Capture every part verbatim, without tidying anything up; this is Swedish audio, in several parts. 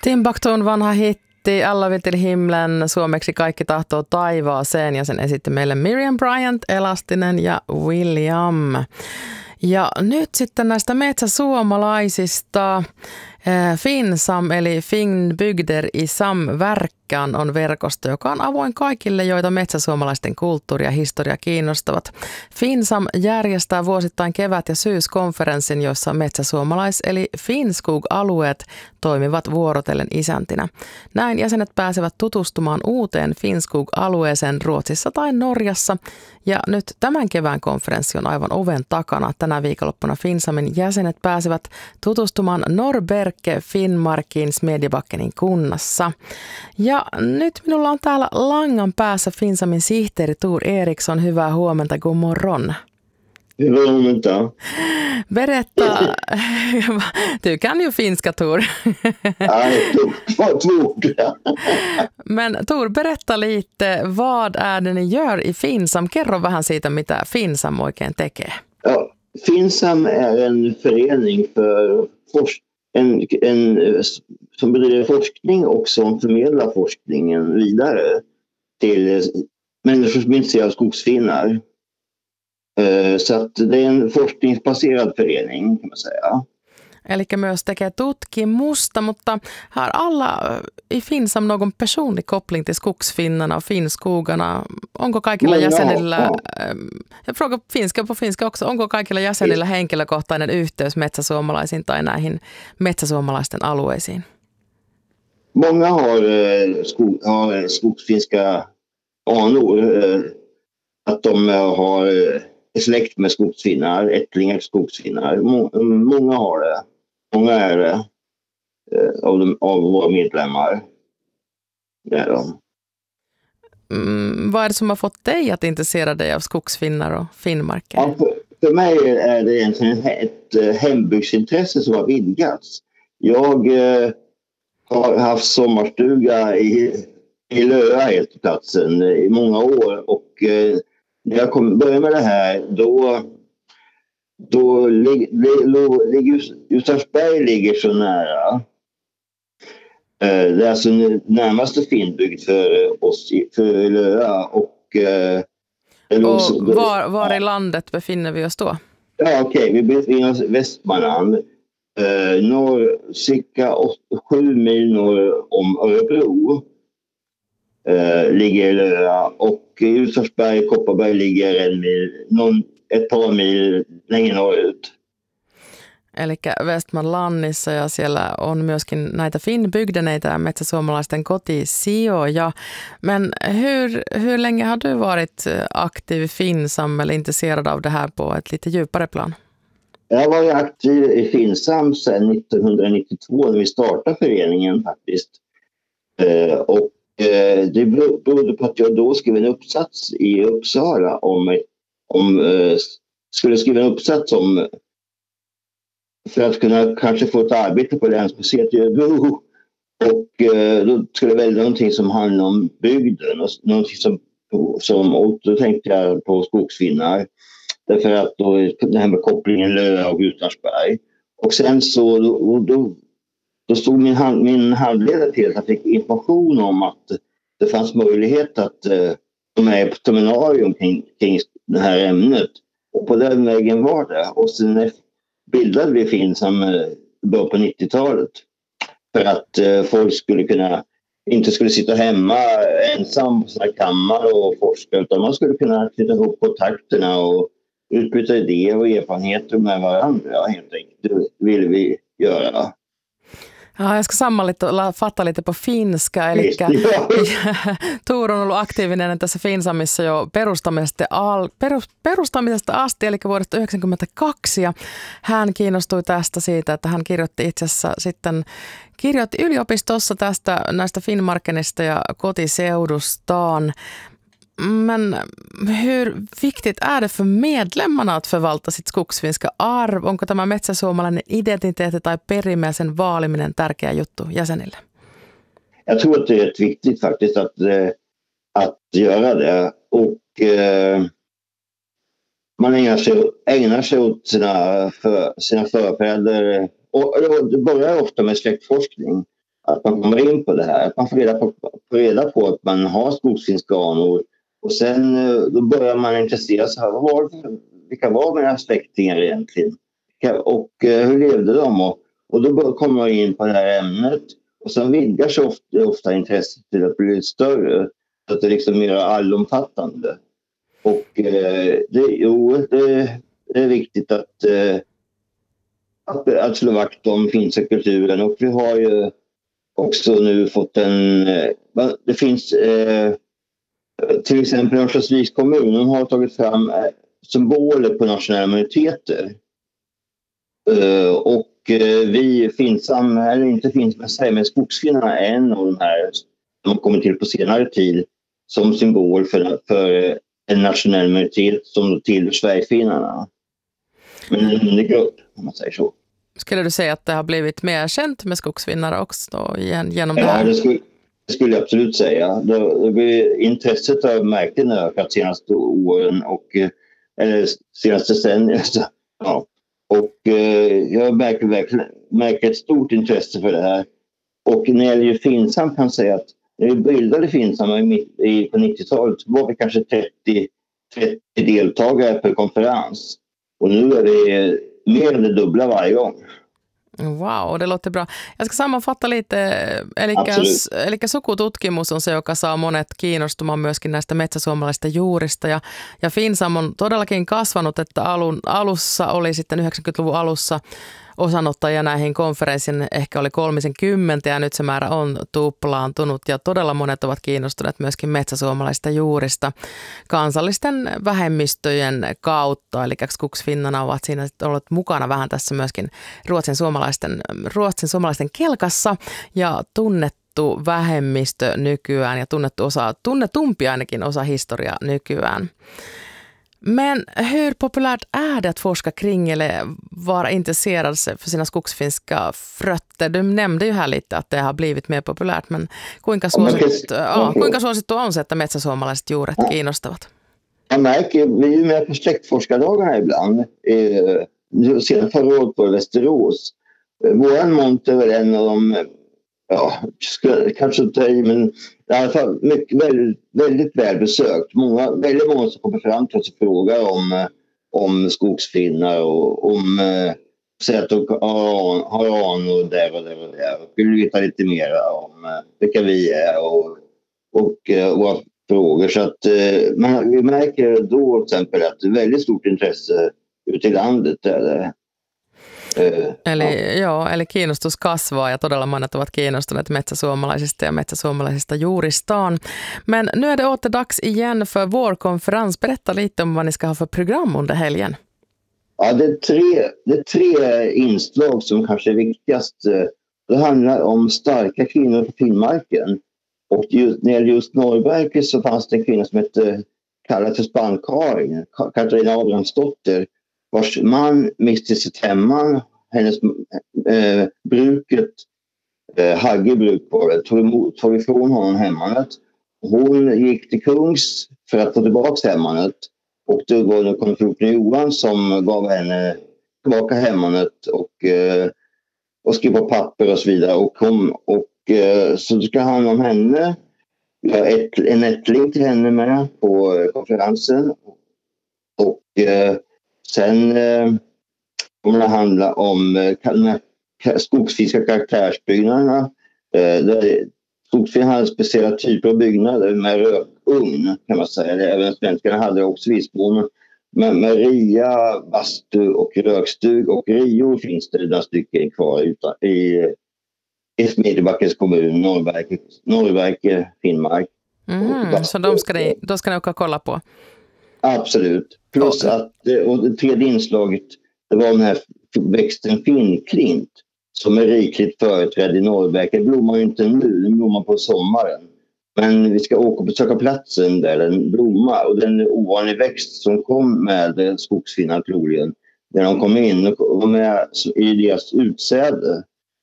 Timbuktun vanha hitti Alla vi till himlen, suomeksi Kaikki tahtoo taivaaseen, ja sen esitti meille Miriam Bryant, Elastinen ja William. Ja nyt sitten näistä metsäsuomalaisista. Finsam eli Finnbygder i samverkan on verkosto, joka on avoin kaikille, joita metsäsuomalaisten kulttuuri ja historia kiinnostavat. Finsam järjestää vuosittain kevät- ja syyskonferenssin, jossa metsäsuomalais- eli Finnskog-alueet toimivat vuorotellen isäntinä. Näin jäsenet pääsevät tutustumaan uuteen Finnskog-alueeseen Ruotsissa tai Norjassa. Ja nyt tämän kevään konferenssi on aivan oven takana. Tänä viikonloppuna Finsamin jäsenet pääsevät tutustumaan Norrberke Finnmarkin Smedjebackenin kunnassa. Ja nyt minulla on täällä langan päässä Finsamin sihteeri Tor Eriksson. Hyvää huomenta, god morgon. Hyvää huomenta. Berätta, du kan ju finska, Tor. Nej, vad tråkigt. Men Tor, berätta lite, vad är det ni gör i Finsam? Kerro vähän siitä, mitä Finsam oikein tekee. Ja, Finsam är en förening för forsk- en, en, som bedriver forskning och som förmedlar forskningen vidare till människor som är intresserade av skogsfinnar. Så att det är en forskningsbaserad förening, kan man säga. Eli myös tekee tutkimusta, mutta har alla i Finsam någon personlig koppling till skogsfinnarna och finnskogarna? Onko kaikilla no, jäsenillä, no, jag frågar finska på finska också, onko kaikilla jäsenillä henkilökohtainen yhteys metsäsuomalaisiin tai näihin metsäsuomalaisten alueisiin? Många har, skog, har skogsfinska anor, att de har släkt med skogsfinnar, ättlingar skogsfinnar. Många har det. Många är det av, de, av våra medlemmar. Det är de. Mm, vad är det som har fått dig att intressera dig av skogsfinnar och finnmarker? Ja, för, för mig är det egentligen ett hembygdsintresse som har vidgats. Jag eh, har haft sommarstuga i, i Löa helt på platsen i många år, och eh, när jag kom, började med det här, då, då ligger Ljusnarsberg ligger så nära. Eh, det är alltså närmaste Finnbygd för oss, för Löa. Och, eh, och så, då, var, var i landet befinner vi oss då? Ja, okej, okay, vi befinner oss i Västmanland. Eh, norr, cirka sju mil norr om Örebro. Uh, ligger Löa, och Ljusnarsberg och Kopparberg ligger en mil, någon, ett par mil längre norrut. Eli Västmanlannissa, ja siellä on myöskin näitä Finnbygdeneitä ja metsäsuomalaisten kotisijoja. Men hur, hur länge har du varit aktiv i Finsam eller intresserad av det här på ett lite djupare plan? Jag har varit aktiv i Finsam sedan nittonhundranittiotvå när vi startade föreningen faktiskt. Uh, och det berodde på att jag då skrev en uppsats i Uppsala om, om skulle skriva en uppsats om för att kunna kanske få ett arbete på länsmuseet i Örebro, och då skulle jag välja någonting som handlar om bygden och någonting som, som och då tänkte jag på skogsfinnar, därför att då det här med kopplingen Löa och Ljusnarsberg, och sen så då, då Då stod min, hand, min handledare till att jag fick information om att det fanns möjlighet att uh, vara med på ett seminarium kring, kring det här ämnet. Och på den vägen var det. Och sen bildade vi Finsam uh, på nittiotalet. För att uh, folk skulle kunna, inte skulle sitta hemma ensam på sina kammare och forska, utan man skulle kunna knyta ihop kontakterna och utbyta idéer och erfarenheter med varandra, helt enkelt. Det ville vi göra. Ja, jag ska samma lite, fatta lite på finska, eli Tor on ollut aktiivinen tässä Finsamissa jo perustamisesta, al, perus, perustamisesta asti, eli vuodesta yhdeksänkymmentäkaksi, ja hän kiinnostui tästä siitä, että hän kirjoitti itse asiassa sitten, kirjoitti yliopistossa tästä näistä Finnmarkenista ja kotiseudustaan. Men hur viktigt är det för medlemmarna att förvalta sitt skogsfinska arv? Onko tämä metsäsuomalainen identiteetti tai perimmäisen vaaliminen tärkeä juttu jäsenille? Jag tror att det är rätt viktigt faktiskt att, att göra det. Och eh, man ägnar sig, ägnar sig åt sina, för, sina förfäder. Och det börjar ofta med släktforskning. att man kommer in på det här. Att man får reda på, får reda på att man har skogsfinskanor. Och sen då börjar man intressera sig. Vad var det, vilka var mina släktingar egentligen? Och hur levde de? Och, och då kommer man in på det här ämnet. Och sen vidgar sig ofta, ofta intresset till att bli större. Så att det är liksom mer allomfattande. Och eh, det, jo, det, det är viktigt att, eh, att, att slå vakt om finska kulturen. Och vi har ju också nu fått en... Eh, det finns eh, till exempel Örnsköldsviks kommun har tagit fram eh, symboler på nationella minoriteter. Uh, och uh, vi Finsam, eller inte finns med sig, men skogsfinnarna är en av de här som har kommit till på senare tid som symbol för, för en nationell minoritet som tillhör Sverigefinnarna. Men en mindre grupp, om man säger så. Skulle du säga att det har blivit mer känt med skogsfinnare också då, igen, genom det ja, här? Det skulle, det skulle jag absolut säga. Det, det, intresset har märkligen ökat senaste åren och eller senaste decennier. Ja. Och eh, jag märker, märker ett stort intresse för det här. Och när det gäller Finsam kan jag säga att när vi bildade Finsam i, på nittiotalet var vi kanske trettio, trettio deltagare per konferens. Och nu är det mer än det dubbla varje gång. Wow, det låter bra. Jag ska sammanfatta lite. Eli sukututkimus on se, joka saa monet kiinnostumaan myöskin näistä metsäsuomalaisista juurista. Ja, ja Finsam on todellakin kasvanut, että alun, alussa oli sitten yhdeksänkymmentäluvun alussa osanottajia näihin konferenssin ehkä oli kolmekymmentä ja nyt se määrä on tuplaantunut ja todella monet ovat kiinnostuneet myöskin metsäsuomalaisista juurista kansallisten vähemmistöjen kautta. Eli Skogsfinnarna ovat siinä olleet mukana vähän tässä myöskin ruotsin suomalaisten, ruotsin suomalaisten kelkassa ja tunnettu vähemmistö nykyään ja tunnettu osa, tunnetumpi ainakin osa historiaa nykyään. Men hur populärt är det att forska kring eller vara intresserad för sina skogsfinska frötter? Du nämnde ju här lite att det har blivit mer populärt, men kuinka suosittu, ja, kuinka suosittu on se, että metsäsuomalaiset juuret kiinnostavat? Jag märker, vi är ju med på släktforskardagarna ibland. Sedan förra året på Västerås. Våran monter är väl en av de, ja, kanske inte i, men i alla fall mycket, väldigt, väldigt välbesökt. Många, väldigt många som kommer fram till oss och frågar om, om skogsfinnar och om säger att de har anor där och där och där. Och vill veta lite mer om vilka vi är och, och, och våra frågor. Så att man, vi märker då till exempel att det är väldigt stort intresse ute i landet. Där. Eli, joo, eli kiinnostus kasvaa ja todella monet ovat kiinnostuneet metsäsuomalaisista ja metsäsuomalaisista juuristaan. Men nu är det åter dags igen för vår konferens. Berätta lite om vad ni ska ha för program under helgen. Ja, det är tre, det är tre inslag som kanske är viktigast. Det handlar om starka kvinnor på Finnmarken. Och just, när det gäller just Norrberget så fanns det en kvinna som hette, kallad för Spankarin, Katarina Abrahamsdotter, vars man miste sitt hemman. Hennes eh, bruket, eh, Hagge bruk var det, tog, tog ifrån honom hemmanet. Hon gick till Kungs för att få tillbaka hemmanet. Och det var en konflikten Johan som gav henne tillbaka hemmanet och, eh, och skrev på papper och så vidare. Och, hon, och eh, så ska han om henne, ett, en ättling till henne med på konferensen. Och eh, sen eh, kommer det handla om eh, skogsfiska karaktärsbyggnaderna. Eh, där skogsfiskarna hade speciella typer av byggnader med rökugn kan man säga. Även svenskarna hade också visbonen. Men med ria, bastu och rökstug och rior finns det några stycken kvar utan, i, i Smedjebackens kommun, Norrberget, Norrberget Finnmark. Mm, så de ska ni, då ska ni åka och kolla på? Absolut. Plus oh. att och det tredje inslaget det var den här växten finnklint som är rikligt företrädd i Norrberget. Det blommar ju inte nu, den blommar på sommaren. Men vi ska åka och besöka platsen där den blommar. Och den ovanlig växt som kom med skogsfinnar troligen. När de kom in och var med i deras utsäde.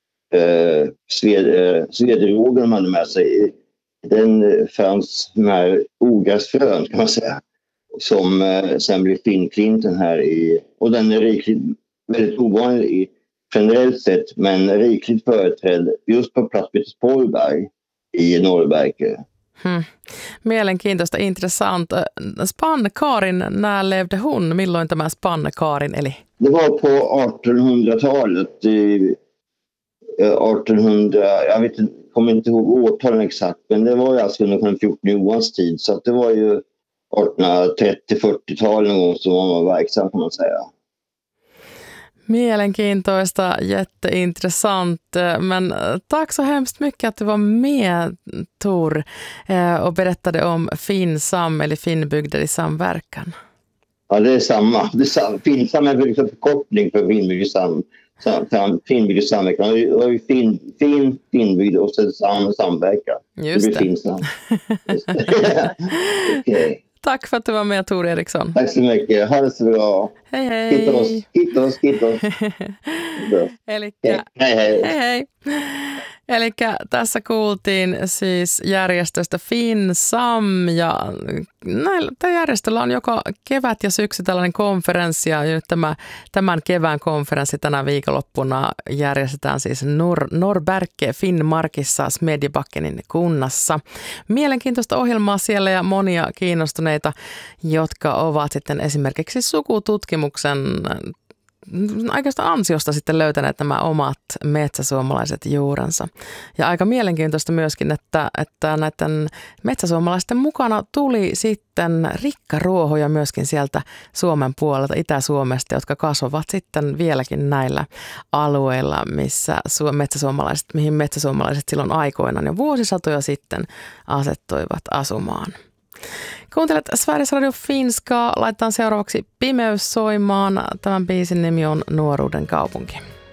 Eh, sved, eh, Svedrågen hade med sig. Den fanns med ogräsfrön kan man säga. Som eh, sen blev finklinten här i. Och den är riktigt väldigt ovanlig i, generellt sett, men rikligt företrädd just på Platsbytes Porrberg i Norrberg. Hmm. Mielenkiintoista, intressant. Spanne-Karin, när levde hon? Milloin tämä Spanne-Karin eli? Det var på artonhundratalet. artonhundra, jag vet inte, kommer inte ihåg årtalen exakt, men det var ju alltså under kung fjorton Johans tid, så att det var ju artonhundratrettio-fyrtiotal någon gång som man var verksam, kan man säga. Mielenkiintoista, jätteintressant, men tack så hemskt mycket att du var med, Tor, och berättade om Finsam eller Finnbygder i samverkan. Ja, det är samma. Det är samma. Finsam är en förkortning för Finnbygder i sam, sam, Finnbygder i samverkan. Det är ju fin, fin Finnbygder och sen sam, samverkan. Just det. Det blir Finsam. Okay. Tack för att du var med, Tor Eriksson. Tack så mycket. Ha det så bra. Hej hej. Kiitos, kiitos, kiitos. Elikkä, hei hei. Hei hei. Elikkä tässä kuultiin siis järjestöstä Finsam, ja näillä, tämä järjestöllä on joka kevät ja syksy tällainen konferenssi, ja nyt tämä, tämän kevään konferenssi tänä viikonloppuna järjestetään siis Nor, Norrberge Finnmarkissa Smedjebackenin kunnassa. Mielenkiintoista ohjelmaa siellä ja monia kiinnostuneita, jotka ovat sitten esimerkiksi sukututkimuksen oikeastaan ansiosta sitten löytäneet nämä omat metsäsuomalaiset juurensa. Ja aika mielenkiintoista myöskin, että, että näiden metsäsuomalaisten mukana tuli sitten rikkaruohoja myöskin sieltä Suomen puolelta, Itä-Suomesta, jotka kasvavat sitten vieläkin näillä alueilla, missä metsäsuomalaiset, mihin metsäsuomalaiset silloin aikoinaan jo vuosisatoja sitten asettuivat asumaan. Kuuntelet Sveriges Radio Finskaa. Laitetaan seuraavaksi Pimeys soimaan. Tämän biisin nimi on Nuoruuden kaupunki.